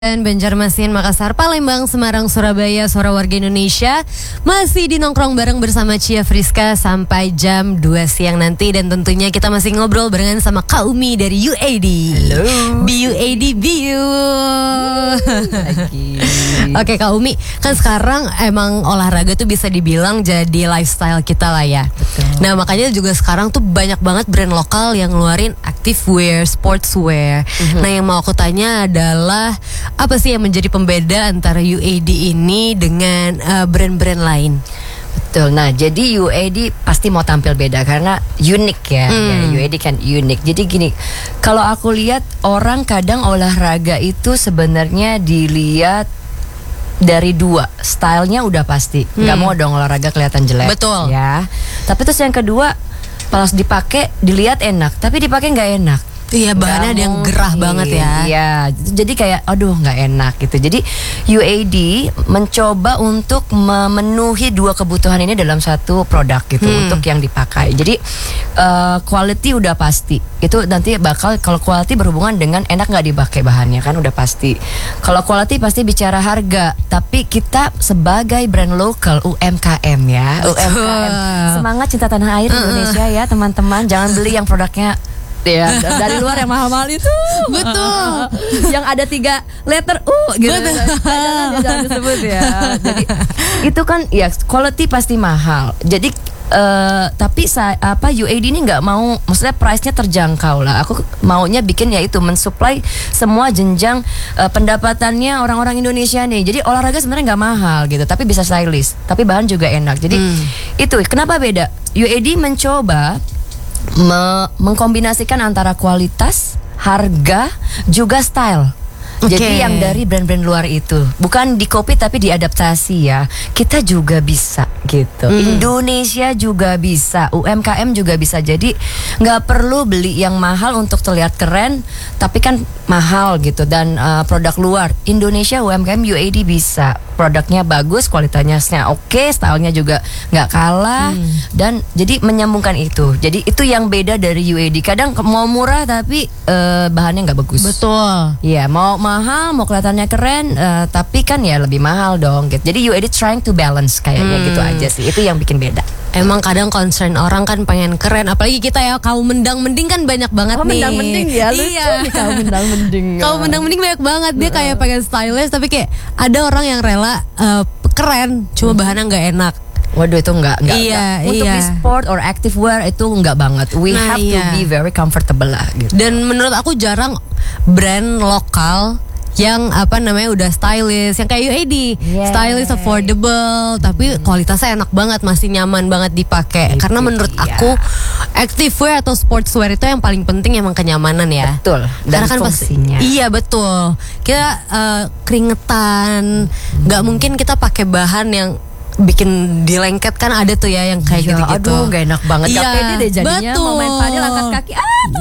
Dan Banjarmasin, Makassar, Palembang, Semarang, Surabaya, suara warga Indonesia. Masih di nongkrong bareng bersama Cia Friska sampai jam 2 siang nanti. Dan tentunya kita masih ngobrol barengan sama Kak Umi dari UAD. Halo. BUAD BU. Oke Kak Umi, kan sekarang emang olahraga tuh bisa dibilang jadi lifestyle kita lah ya. Betul. Nah makanya juga sekarang tuh banyak banget brand lokal yang ngeluarin activewear, sportswear. Nah yang mau aku tanya adalah apa sih yang menjadi pembeda antara UAD ini dengan brand-brand lain? Betul. Nah, jadi UAD pasti mau tampil beda karena unik ya. Ya, UAD kan unik. Jadi gini, kalau aku lihat orang kadang olahraga itu sebenarnya dilihat dari dua, stylenya udah pasti. Nggak mau dong olahraga kelihatan jelek. Betul. Ya. Tapi terus yang kedua, pas dipakai dilihat enak, tapi dipakai nggak enak. Iya, bahannya ada yang gerah banget ya. Iya, jadi kayak aduh nggak enak gitu. Jadi UAD mencoba untuk memenuhi dua kebutuhan ini dalam satu produk gitu untuk yang dipakai. Jadi quality udah pasti. Itu nanti bakal, kalau quality berhubungan dengan enak nggak dipakai bahannya kan udah pasti. Kalau quality pasti bicara harga. Tapi kita sebagai brand lokal UMKM ya, UMKM, semangat cinta tanah air Indonesia ya teman-teman. Jangan beli yang produknya ya dari luar yang mahal-mahal itu. Betul. Yang ada 3 letter gitu. Jangan disebut ya. Jadi itu kan ya quality pasti mahal. Jadi tapi UAD ini nggak mau, maksudnya price-nya terjangkau lah. Aku maunya bikin ya itu mensuplai semua jenjang pendapatannya orang-orang Indonesia nih. Jadi olahraga sebenarnya nggak mahal gitu, tapi bisa stylish, tapi bahan juga enak. Jadi itu kenapa beda. UAD mencoba mengkombinasikan antara kualitas, harga, juga style. Jadi yang dari brand-brand luar itu bukan di copy tapi diadaptasi ya. Kita juga bisa gitu. Indonesia juga bisa, UMKM juga bisa. Jadi nggak perlu beli yang mahal untuk terlihat keren, tapi kan mahal gitu. Dan produk luar Indonesia UMKM UAD bisa. Produknya bagus, kualitasnya oke, stylenya juga nggak kalah. Dan jadi menyambungkan itu. Jadi itu yang beda dari UAD. Kadang mau murah tapi bahannya nggak bagus. Betul. Iya, mau mahal, mau kelihatannya keren, tapi kan ya lebih mahal dong gitu. Jadi UAD trying to balance kayaknya gitu aja sih. Itu yang bikin beda. Emang kadang concern orang kan pengen keren, apalagi kita ya kaum mendang-mending kan banyak banget nih. Mendang-mending ya, lucu nih kaum mendang-mending. Kaum mendang-mending banyak banget. Dia kayak pengen stylish tapi kayak ada orang yang rela keren, cuma bahannya nggak enak. Waduh, itu enggak. Iya, Untuk iya. di sport or active wear itu enggak banget. We have to be very comfortable lah gitu. Dan menurut aku jarang brand lokal yang udah stylish, yang kayak UAD, stylish, affordable, tapi kualitasnya enak banget, masih nyaman banget dipakai. Karena menurut aku activewear atau sportswear itu yang paling penting emang kenyamanan ya. Betul. Dan karena kan fungsinya. Iya betul. Kita keringetan, nggak mungkin kita pakai bahan yang bikin dilengket, kan ada tuh ya yang kayak gitu-gitu. Aduh, gak enak banget. Iya, Gak pede deh jadinya. betul. Mau main padel angkat kaki,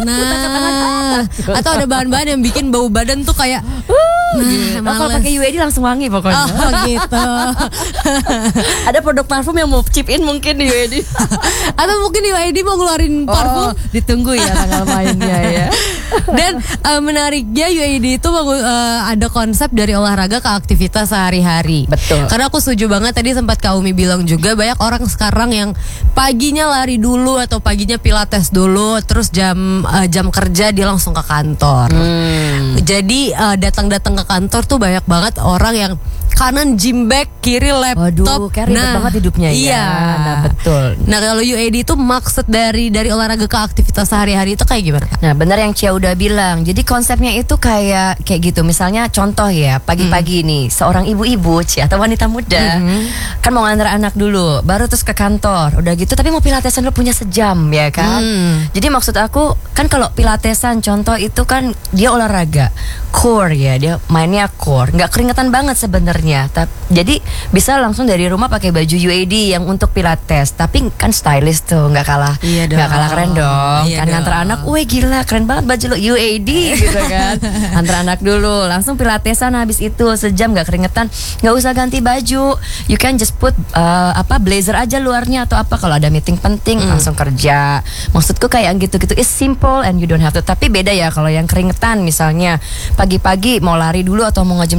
atau ada bahan-bahan yang bikin bau badan tuh kayak kalau pakai UAD langsung wangi pokoknya. Oh gitu. Ada produk parfum yang mau chip in mungkin di UAD. Atau mungkin di UAD mau ngeluarin parfum. Ditunggu ya tanggal mainnya ya. Dan menariknya UAD itu ada konsep dari olahraga ke aktivitas sehari-hari. Betul. Karena aku setuju banget tadi sempat Kak Umi bilang juga banyak orang sekarang yang paginya lari dulu atau paginya pilates dulu, terus jam kerja dia langsung ke kantor. Jadi datang-datang ke kantor tuh banyak banget orang yang kanan gym bag, kiri laptop. Waduh, kayak ribet banget hidupnya ya. Iya. Nah, betul. Nah, kalau UAD itu maksud dari olahraga ke aktivitas sehari-hari itu kayak gimana, Kak? Nah, benar yang Cia udah bilang. Jadi konsepnya itu kayak gitu. Misalnya contoh ya, pagi-pagi nih seorang ibu-ibu Cia atau wanita muda kan mau nganter anak dulu, baru terus ke kantor. Udah gitu tapi mau pilatesan dulu punya sejam ya kan. Jadi maksud aku kan kalau pilatesan contoh itu kan dia olahraga core ya, dia mainnya core, nggak keringetan banget sebenarnya. sebenarnya. Jadi bisa langsung dari rumah pakai baju UAD yang untuk pilates. Tapi kan stylish tuh, nggak kalah, Iya nggak dong. kalah keren dong. Iya Kan nganter dong. anak, wih gila keren banget baju lo UAD gitu kan. Antar anak dulu, langsung pilatesan habis itu sejam nggak keringetan, nggak usah ganti baju. You can just put blazer aja luarnya atau apa kalau ada meeting penting langsung kerja. Maksudku kayak gitu-gitu is simple and you don't have to. Tapi beda ya kalau yang keringetan misalnya pagi-pagi mau lari dulu atau mau nge-gym